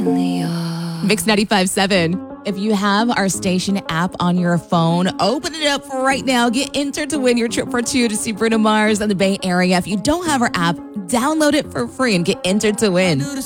Mix 95.7. If you have our station app on your phone, open it up right now. Get entered to win your trip for two to see Bruno Mars in the Bay Area. If you don't have our app, download it for free and get entered to win.